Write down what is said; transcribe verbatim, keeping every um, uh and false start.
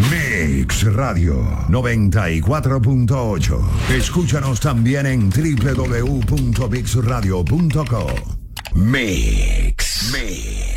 Mix Radio noventa y cuatro punto ocho. Escúchanos también en doble u doble u doble u punto mix radio punto com. Mix. Mix.